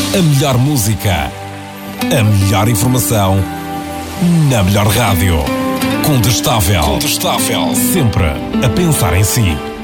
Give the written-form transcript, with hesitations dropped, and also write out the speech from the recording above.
A melhor música, a melhor informação, na melhor rádio. Contestável. Sempre a pensar em si.